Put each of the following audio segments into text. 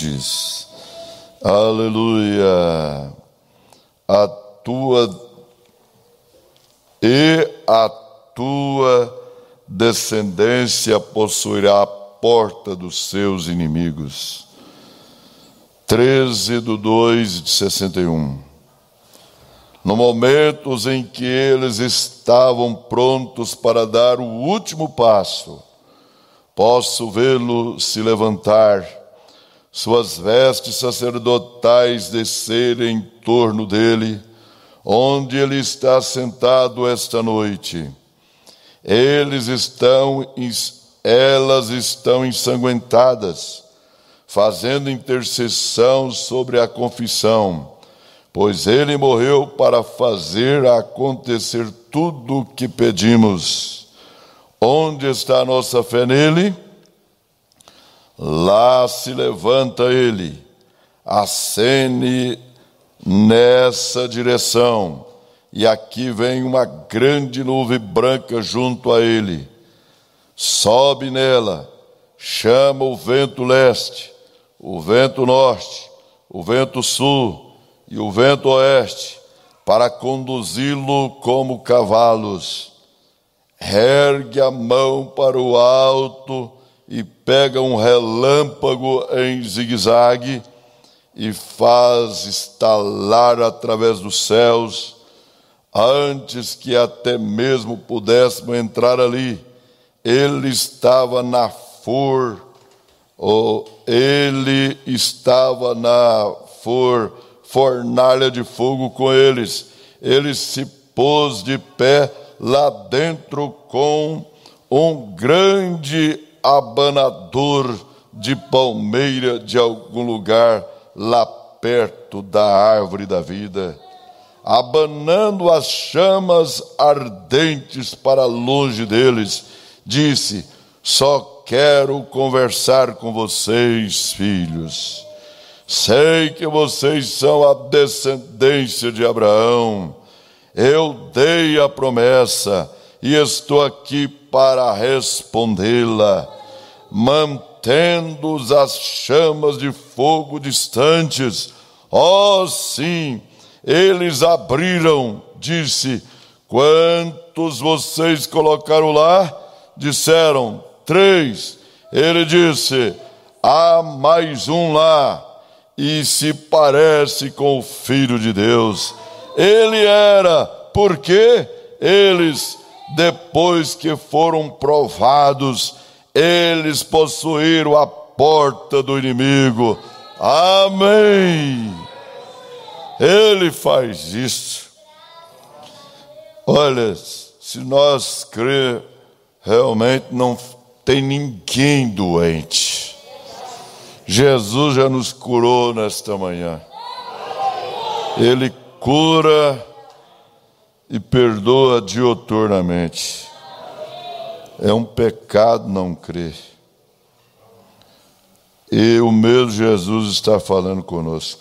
virtudes. Aleluia. A tua descendência possuirá a porta dos seus inimigos. 13/2/61. No momento em que eles estavam prontos para dar o último passo, posso vê-lo se levantar, suas vestes sacerdotais descerem em torno dele, onde ele está sentado esta noite. Elas estão ensanguentadas, fazendo intercessão sobre a confissão, pois ele morreu para fazer acontecer tudo o que pedimos. Onde está a nossa fé nele? Lá se levanta ele, acene nessa direção, e aqui vem uma grande nuvem branca junto a ele. Sobe nela, chama o vento leste, o vento norte, o vento sul e o vento oeste, para conduzi-lo como cavalos. Ergue a mão para o alto e pega um relâmpago em zigue-zague e faz estalar através dos céus, antes que até mesmo pudéssemos entrar ali. Ele estava na fornalha de fogo com eles. Ele se pôs de pé lá dentro com um grande abanador de palmeira de algum lugar lá perto da árvore da vida, abanando as chamas ardentes para longe deles, disse: só quero conversar com vocês, filhos. Sei que vocês são a descendência de Abraão. Eu dei a promessa e estou aqui para respondê-la. Mantendo as chamas de fogo distantes. Oh, sim, eles abriram, disse. Quantos vocês colocaram lá? Disseram, 3. Ele disse, há mais um lá, e se parece com o Filho de Deus. Ele era, porque eles, depois que foram provados, eles possuíram a porta do inimigo. Amém. Ele faz isso. Olha, se nós crer, realmente não tem ninguém doente. Jesus já nos curou nesta manhã. Ele cura e perdoa diuturnamente. É um pecado não crer. E o mesmo Jesus está falando conosco.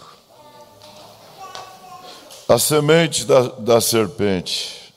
A semente da serpente,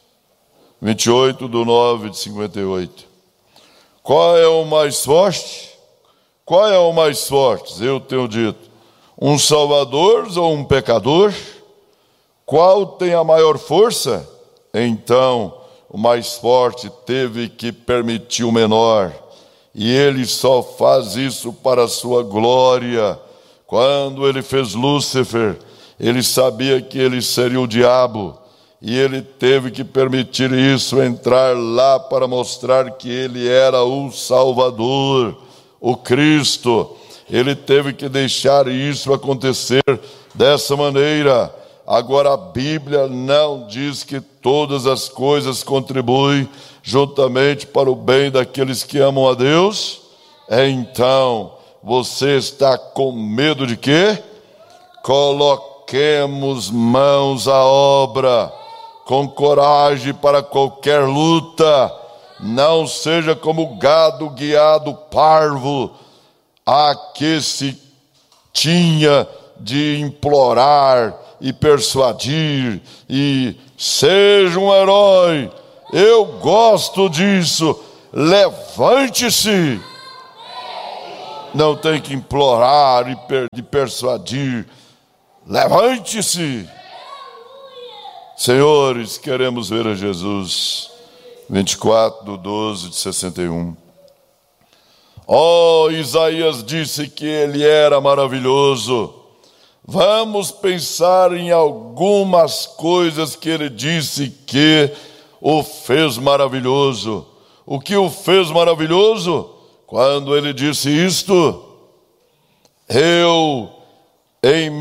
28/9/58. Qual é o mais forte? Qual é o mais forte? Eu tenho dito, um salvador ou um pecador? Qual tem a maior força? Então, o mais forte teve que permitir o menor. E ele só faz isso para a sua glória. Quando ele fez Lúcifer, ele sabia que ele seria o diabo. E ele teve que permitir isso entrar lá para mostrar que ele era o Salvador, o Cristo. Ele teve que deixar isso acontecer dessa maneira. Agora, a Bíblia não diz que todas as coisas contribuem juntamente para o bem daqueles que amam a Deus. Então, você está com medo de quê? Coloquemos mãos à obra, com coragem para qualquer luta. Não seja como gado guiado parvo, a que se tinha de implorar e persuadir, e seja um herói. Eu gosto disso. Levante-se. não tem que implorar e persuadir. Levante-se. Senhores, queremos ver a Jesus. 24:12-61. Isaías disse que ele era maravilhoso. Vamos pensar em algumas coisas que ele disse que o fez maravilhoso. O que o fez maravilhoso? Quando ele disse isto: eu e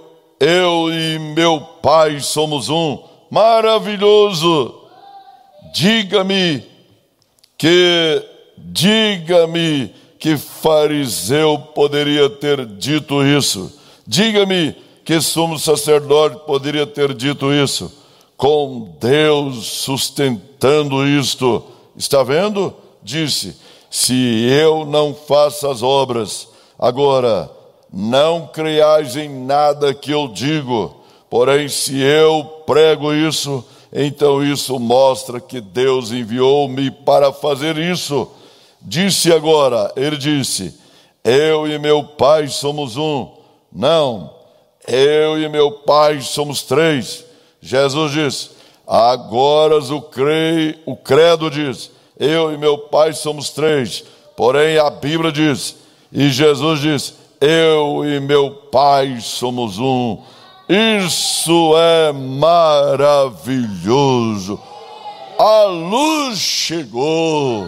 meu Pai somos um. Maravilhoso. Diga-me que fariseu poderia ter dito isso. Diga-me que sumo sacerdote poderia ter dito isso. Com Deus sustentando isto. Está vendo? Disse: se eu não faço as obras, agora não creiais em nada que eu digo. Porém, se eu prego isso, então isso mostra que Deus enviou-me para fazer isso. Disse agora, ele disse: eu e meu Pai somos um. Não, eu e meu Pai somos três. Jesus disse: agora o credo diz: eu e meu Pai somos três. Porém a Bíblia diz, e Jesus diz: eu e meu Pai somos um. Isso é maravilhoso. A luz chegou.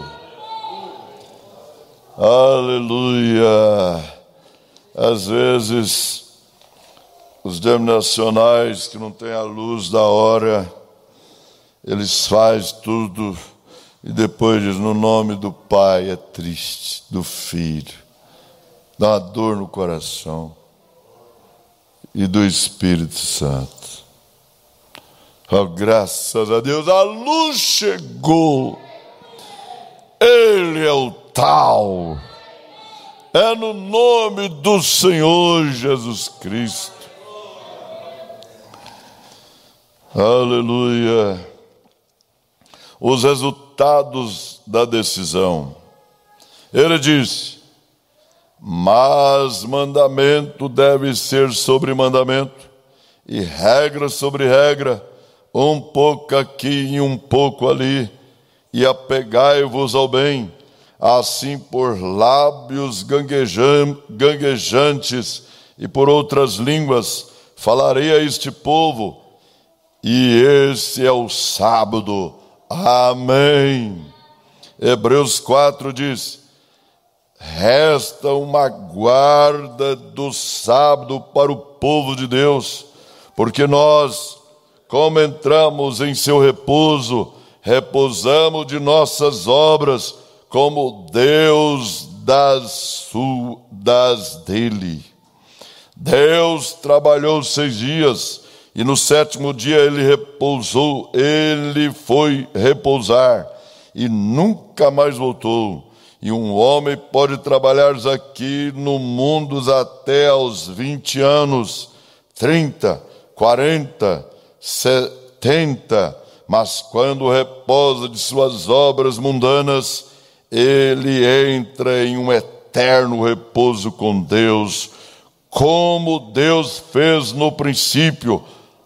Aleluia. Às vezes, os denominacionais que não têm a luz da hora, eles fazem tudo e depois diz: no nome do Pai. É triste, do Filho. Dá uma dor no coração. E do Espírito Santo. Oh, graças a Deus, a luz chegou. Ele é o tal. É no nome do Senhor Jesus Cristo. Aleluia. Os resultados da decisão. Ele disse: mas mandamento deve ser sobre mandamento, e regra sobre regra, um pouco aqui e um pouco ali, e apegai-vos ao bem. Assim por lábios ganguejantes e por outras línguas falarei a este povo, e esse é o sábado. Amém. Hebreus 4 diz: resta uma guarda do sábado para o povo de Deus, porque nós, como entramos em seu repouso, repousamos de nossas obras, como Deus das dele. Deus trabalhou 6 dias, e no 7º dia ele repousou. Ele foi repousar, e nunca mais voltou. E um homem pode trabalhar aqui no mundo até aos 20 anos, 30, 40, 70, mas quando repousa de suas obras mundanas, ele entra em um eterno repouso com Deus, como Deus fez no princípio.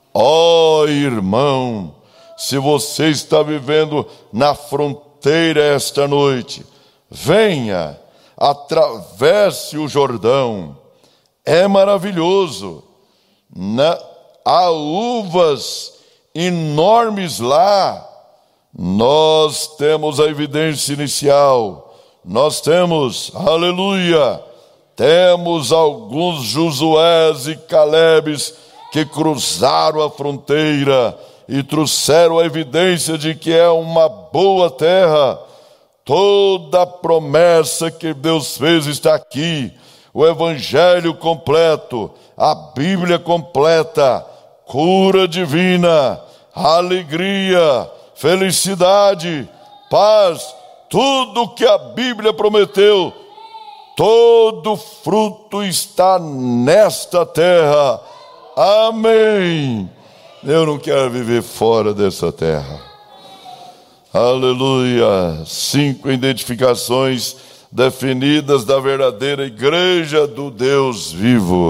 Irmão, se você está vivendo na fronteira esta noite, venha, atravesse o Jordão. É maravilhoso. Há uvas enormes lá. Nós temos a evidência inicial. Nós temos, aleluia, temos alguns Josués e Calebes que cruzaram a fronteira e trouxeram a evidência de que é uma boa terra. Toda a promessa que Deus fez está aqui. O Evangelho completo, a Bíblia completa, cura divina, alegria, felicidade, paz, tudo que a Bíblia prometeu, todo fruto está nesta terra. Amém. Eu não quero viver fora dessa terra. Aleluia. 5 identificações definidas da verdadeira igreja do Deus vivo.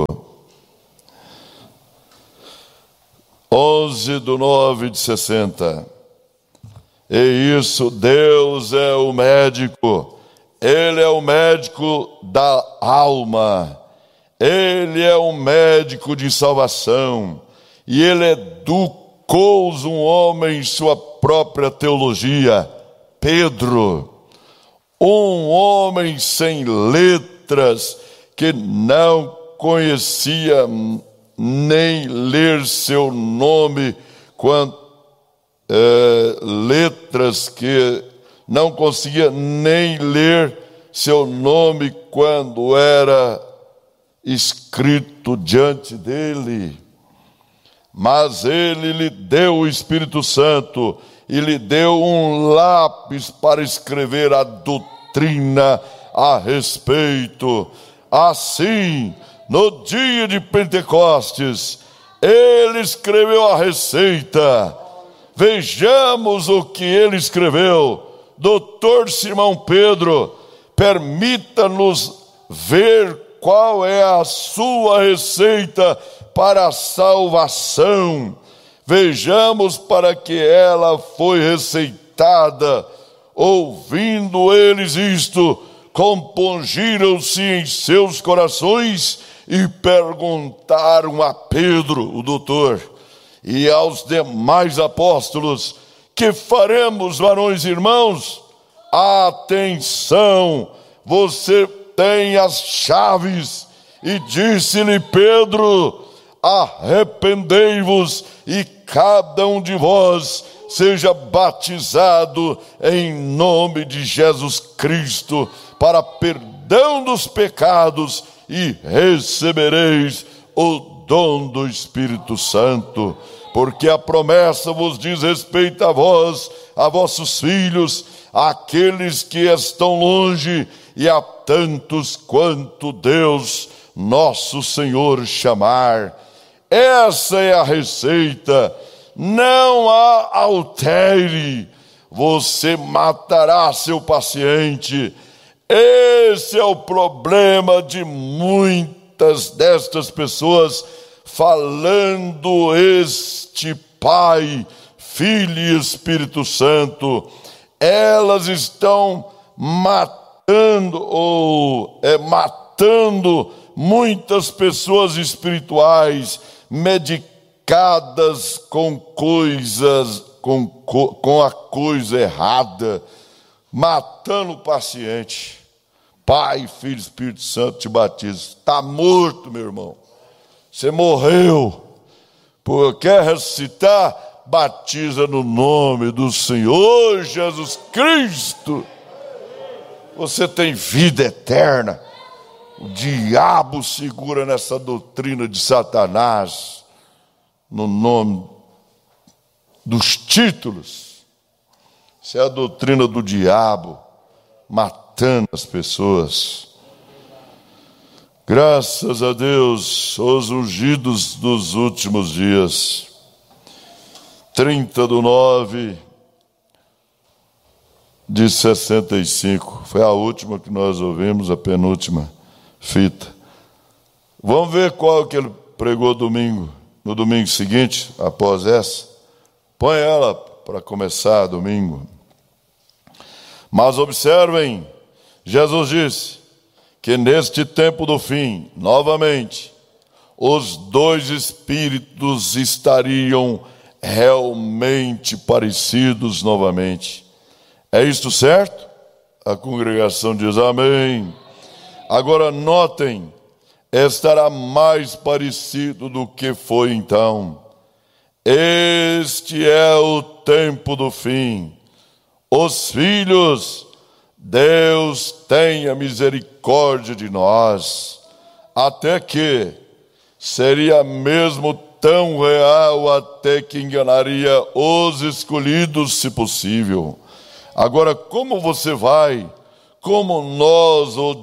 11/9/60. E isso, Deus é o médico, Ele é o médico da alma, Ele é um médico de salvação, e Ele educou um homem em sua própria teologia, Pedro, um homem sem letras, que não conhecia nem ler seu nome, letras que não conseguia nem ler seu nome quando era escrito diante dele. Mas ele lhe deu o Espírito Santo e lhe deu um lápis para escrever a doutrina a respeito. Assim, no dia de Pentecostes, ele escreveu a receita. Vejamos o que ele escreveu. Doutor Simão Pedro, permita-nos ver qual é a sua receita para a salvação. Vejamos para que ela foi receitada. Ouvindo eles isto, compungiram-se em seus corações e perguntaram a Pedro, o doutor, e aos demais apóstolos: que faremos, varões e irmãos? Atenção, você tem as chaves. E disse-lhe Pedro: arrependei-vos e cada um de vós seja batizado em nome de Jesus Cristo para perdão dos pecados, e recebereis o dom do Espírito Santo. Porque a promessa vos diz respeito a vós, a vossos filhos, àqueles que estão longe, e a tantos quanto Deus nosso Senhor chamar. Essa é a receita. Não a altere. Você matará seu paciente. Esse é o problema de muitas destas pessoas, falando este Pai, Filho e Espírito Santo. Elas estão matando muitas pessoas espirituais, medicadas com coisas, com a coisa errada, matando o paciente. Pai, Filho e Espírito Santo te batiza. Está morto, meu irmão. Você morreu. Quer ressuscitar? Batiza no nome do Senhor Jesus Cristo. Você tem vida eterna. O diabo segura nessa doutrina de Satanás, no nome dos títulos. Isso é a doutrina do diabo, matando as pessoas. Graças a Deus, os ungidos dos últimos dias. 30/9/65. Foi a última que nós ouvimos, a penúltima fita. Vamos ver qual que ele pregou domingo. No domingo seguinte, após essa. Põe ela para começar domingo. Mas observem, Jesus disse que neste tempo do fim, novamente, os dois espíritos estariam realmente parecidos novamente. É isto certo? A congregação diz amém. Agora notem, estará mais parecido do que foi então. Este é o tempo do fim. Os filhos, Deus tenha misericórdia de nós, até que seria mesmo tão real até que enganaria os escolhidos, se possível. Agora, como você vai, como nós o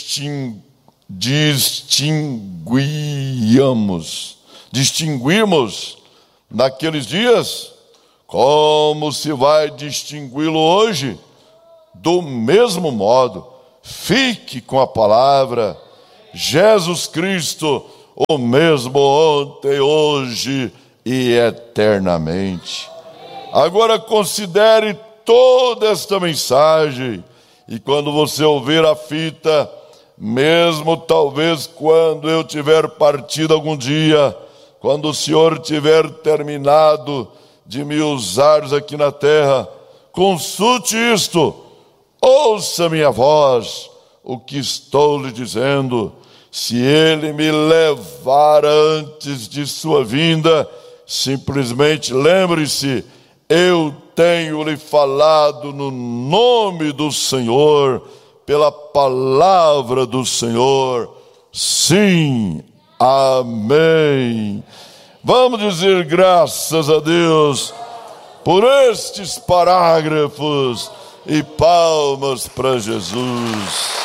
distinguimos naqueles dias, como se vai distingui-lo hoje? Do mesmo modo, Fique com a palavra. Jesus Cristo, o mesmo ontem, hoje e eternamente. Agora considere toda esta mensagem, e quando você ouvir a fita, mesmo talvez quando eu tiver partido algum dia, quando o Senhor tiver terminado de me usar aqui na terra, consulte isto, ouça minha voz, o que estou lhe dizendo. Se Ele me levar antes de sua vinda, simplesmente lembre-se, eu tenho lhe falado no nome do Senhor, pela palavra do Senhor. Sim, amém. Vamos dizer graças a Deus por estes parágrafos e palmas para Jesus.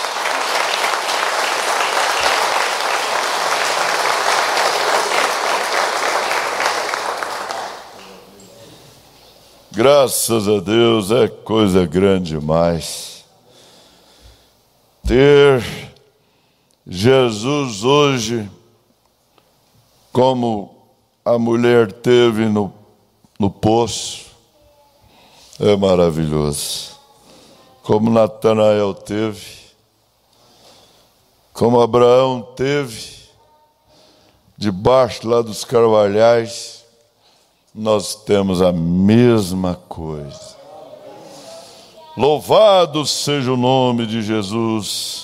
Graças a Deus, é coisa grande demais ter Jesus hoje, como a mulher teve no poço. É maravilhoso. Como Natanael teve, como Abraão teve, debaixo lá dos carvalhais, nós temos a mesma coisa. Louvado seja o nome de Jesus.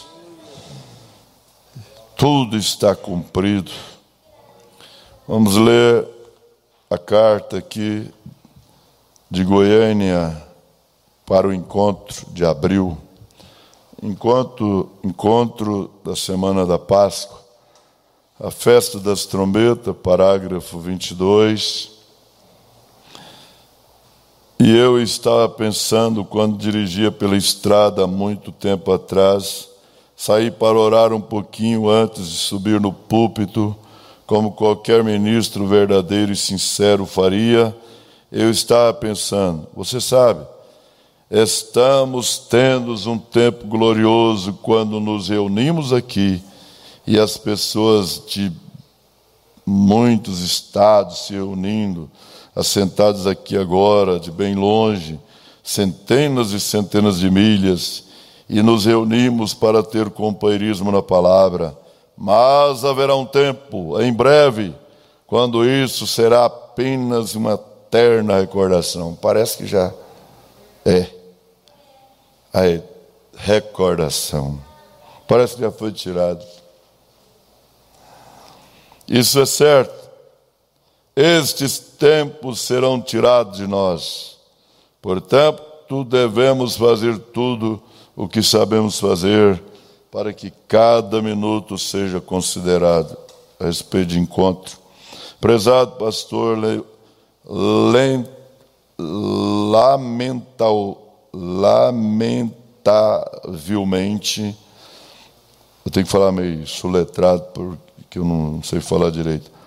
Tudo está cumprido. Vamos ler a carta aqui de Goiânia para o encontro de abril. Encontro da semana da Páscoa, a festa das trombetas, parágrafo 22. E eu estava pensando, quando dirigia pela estrada há muito tempo atrás, saí para orar um pouquinho antes de subir no púlpito, como qualquer ministro verdadeiro e sincero faria. Eu estava pensando, você sabe, estamos tendo um tempo glorioso quando nos reunimos aqui e as pessoas de muitos estados se reunindo, assentados aqui agora, de bem longe, centenas e centenas de milhas, e nos reunimos para ter companheirismo na palavra. Mas haverá um tempo, em breve, quando isso será apenas uma eterna recordação. Parece que já é a recordação. Parece que já foi tirado. Isso é certo. Estes tempos serão tirados de nós. Portanto, devemos fazer tudo o que sabemos fazer para que cada minuto seja considerado a respeito de encontro. Prezado pastor, lamentavelmente, eu tenho que falar meio soletrado porque eu não sei falar direito.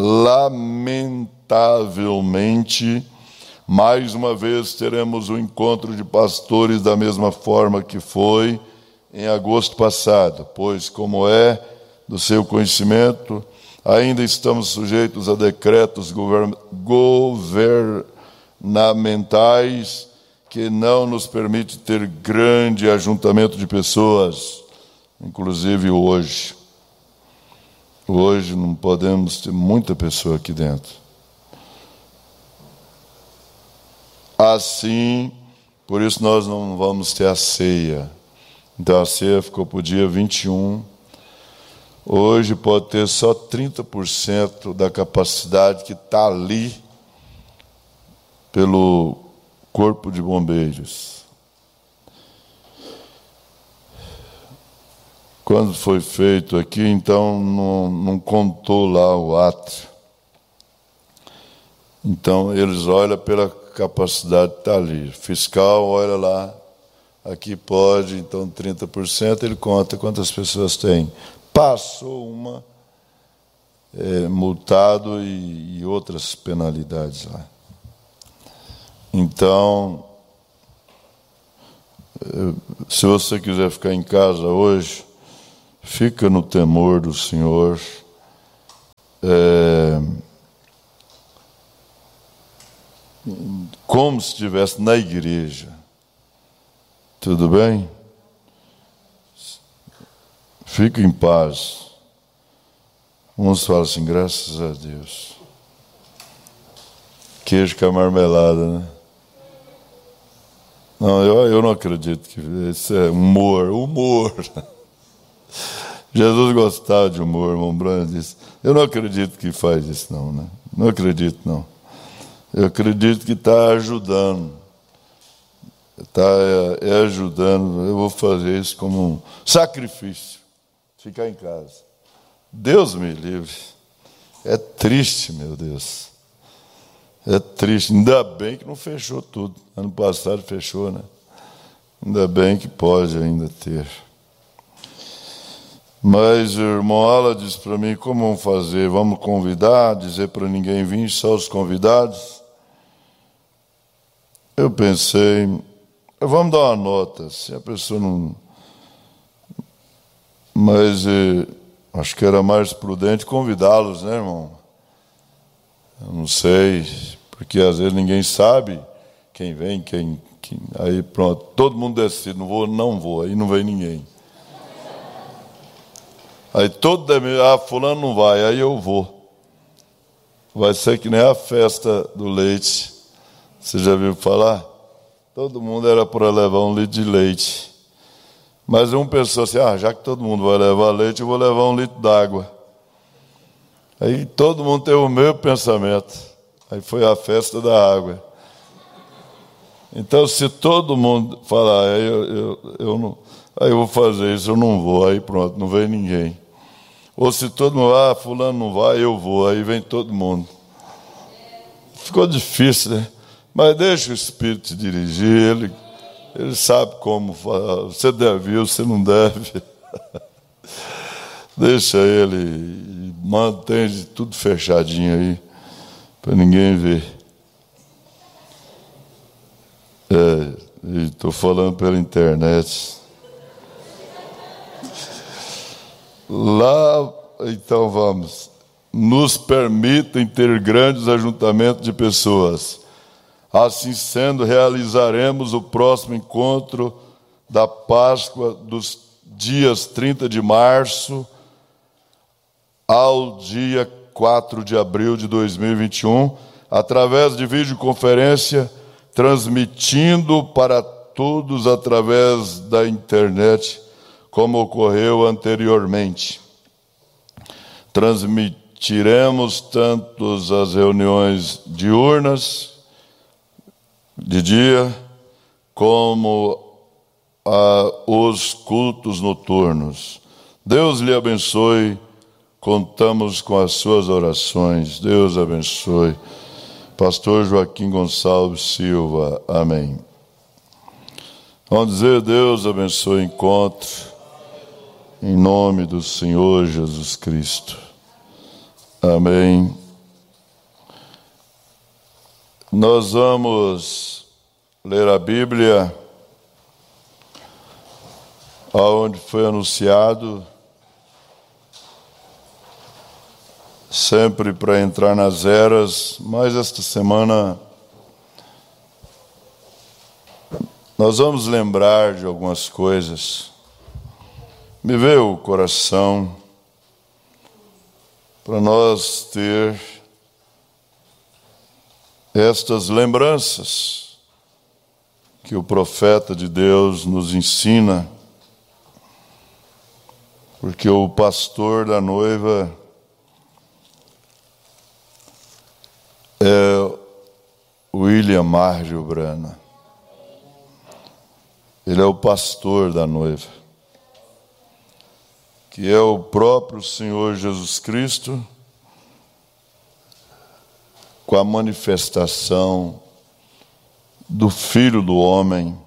Lamentavelmente, mais uma vez teremos um encontro de pastores da mesma forma que foi em agosto passado, pois, como é do seu conhecimento, ainda estamos sujeitos a decretos governamentais que não nos permitem ter grande ajuntamento de pessoas, inclusive hoje. Hoje não podemos ter muita pessoa aqui dentro. Assim, por isso nós não vamos ter a ceia. Então a ceia ficou para o dia 21. Hoje pode ter só 30% da capacidade que está ali pelo Corpo de Bombeiros. Quando foi feito aqui, então não contou lá o átrio. Então eles olham pela capacidade que está ali. Fiscal olha lá, aqui pode, então 30%, ele conta quantas pessoas tem. Passou uma, multado e outras penalidades lá. Então, Se você quiser ficar em casa hoje, fica no temor do Senhor. Como se estivesse na igreja. Tudo bem? Fique em paz. Uns falam assim, graças a Deus. Queijo com a marmelada, né? Não, eu não acredito que isso é humor. Jesus gostava de humor, irmão Branco disse. Eu não acredito que faz isso não, né? Não acredito não. Eu acredito que está ajudando. Está ajudando. Eu vou fazer isso como um sacrifício. Ficar em casa. Deus me livre. É triste, meu Deus. É triste. Ainda bem que não fechou tudo. Ano passado fechou, né? Ainda bem que pode ainda ter. Mas o irmão Ala disse para mim, como vamos fazer? Vamos convidar, dizer para ninguém vir, só os convidados? Eu pensei, vamos dar uma nota, se a pessoa não... Mas acho que era mais prudente convidá-los, né, irmão? Eu não sei, porque às vezes ninguém sabe quem vem, quem... Aí pronto, todo mundo decide, não vou, aí não vem ninguém. Aí todo fulano não vai, aí eu vou. Vai ser que nem a festa do leite. Você já viu falar? Todo mundo era para levar um litro de leite. Mas um pensou assim, já que todo mundo vai levar leite, eu vou levar um litro d'água. Aí todo mundo teve o mesmo pensamento. Aí foi a festa da água. Então, se todo mundo falar, eu não, aí eu vou fazer isso, eu não vou, aí pronto, não vem ninguém. Ou se todo mundo, fulano não vai, eu vou, aí vem todo mundo. Ficou difícil, né? Mas deixa o Espírito te dirigir, ele sabe como falar. Você deve ir, você não deve. Deixa ele, mantém tudo fechadinho aí, para ninguém ver. Estou falando pela internet. Lá, então vamos. Nos permitem ter grandes ajuntamentos de pessoas. Assim sendo, realizaremos o próximo encontro da Páscoa dos dias 30 de março ao dia 4 de abril de 2021, através de videoconferência, transmitindo para todos através da internet, como ocorreu anteriormente. Transmitiremos tanto as reuniões diurnas, de dia, como os cultos noturnos. Deus lhe abençoe, contamos com as suas orações. Deus abençoe. Pastor Joaquim Gonçalves Silva, amém. Vamos dizer, Deus abençoe o encontro, em nome do Senhor Jesus Cristo. Amém. Nós vamos ler a Bíblia, aonde foi anunciado, sempre para entrar nas eras, mas esta semana nós vamos lembrar de algumas coisas. Me veio o coração para nós ter estas lembranças que o profeta de Deus nos ensina, porque o pastor da noiva é William Margio Brana. Ele é o pastor da noiva, que é o próprio Senhor Jesus Cristo, com a manifestação do Filho do Homem,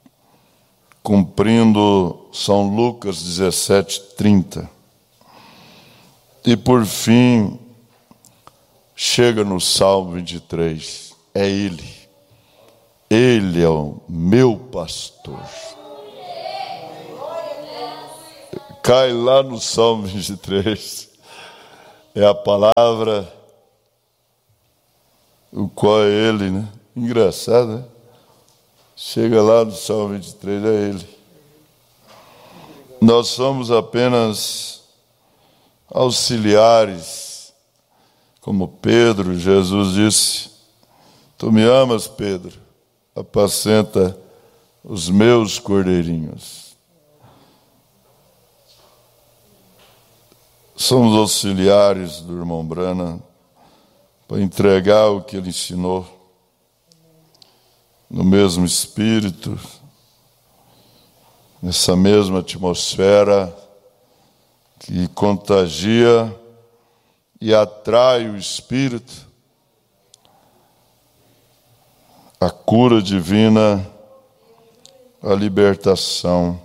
cumprindo São Lucas 17:30. E por fim, chega no Salmo 23, é Ele é o meu pastor. cai lá no Salmo 23. É a palavra, o qual é ele, né? Engraçado, né? Chega lá no Salmo 23, é ele. Nós somos apenas auxiliares, como Pedro. Jesus disse: tu me amas, Pedro, apacenta os meus cordeirinhos. Somos auxiliares do irmão Branham para entregar o que ele ensinou no mesmo espírito, nessa mesma atmosfera que contagia e atrai o espírito, a cura divina, a libertação.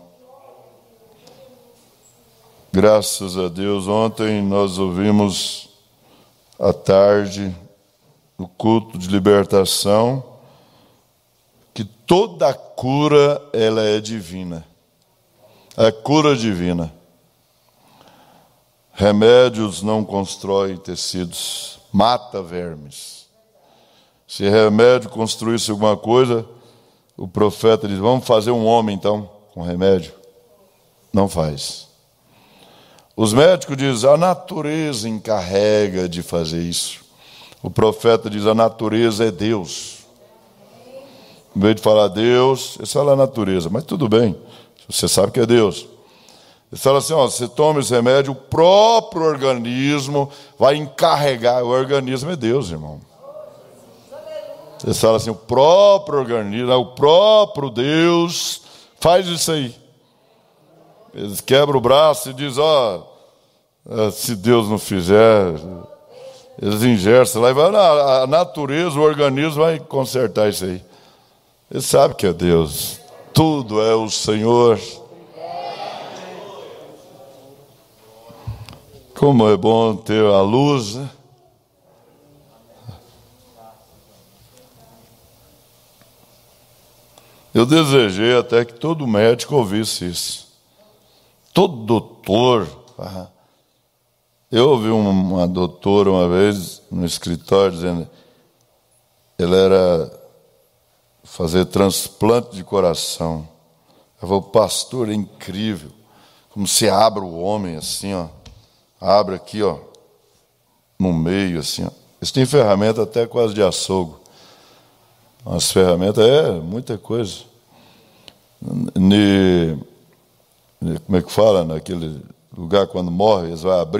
Graças a Deus, ontem nós ouvimos à tarde, no culto de libertação, que toda cura, ela é divina. É cura divina. Remédios não constroem tecidos, mata vermes. Se remédio construísse alguma coisa, o profeta diz: vamos fazer um homem então, com remédio. Não faz. Os médicos dizem: a natureza encarrega de fazer isso. O profeta diz: a natureza é Deus. Em vez de falar Deus, ele fala a natureza. Mas tudo bem, você sabe que é Deus. Ele fala assim: você toma esse remédio, o próprio organismo vai encarregar. O organismo é Deus, irmão. Ele fala assim: o próprio organismo, o próprio Deus faz isso aí. Eles quebram o braço e dizem: se Deus não fizer, eles engessam lá e vai, a natureza, o organismo vai consertar isso aí. Ele sabe que é Deus. Tudo é o Senhor. Como é bom ter a luz, né? Eu desejei até que todo médico ouvisse isso. Todo doutor. Eu ouvi uma doutora uma vez no escritório dizendo, ela era fazer transplante de coração. Ela falou: pastor, é incrível como se abre o homem assim, abre aqui, no meio assim, Eles têm ferramenta até quase de açougue. As ferramentas muita coisa. Como é que fala naquele lugar quando morre, eles vão abrir